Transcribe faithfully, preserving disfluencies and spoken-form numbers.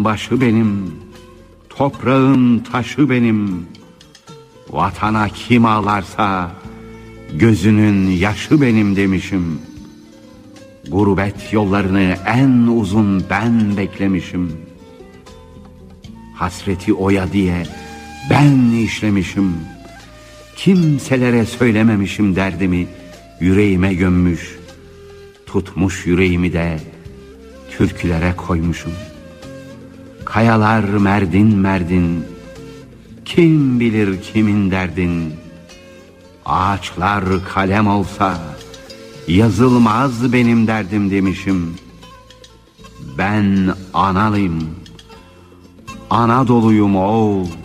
Dağın başı benim, toprağın taşı benim. Vatana kim ağlarsa gözünün yaşı benim demişim. Gurbet yollarını en uzun ben beklemişim. Hasreti oya diye ben işlemişim. Kimselere söylememişim derdimi, yüreğime gömmüş. Tutmuş yüreğimi de türkülere koymuşum. Kayalar merdin merdin, kim bilir kimin derdin. Ağaçlar kalem olsa yazılmaz benim derdim demişim. Ben analıyım, Anadolu'yum oğul.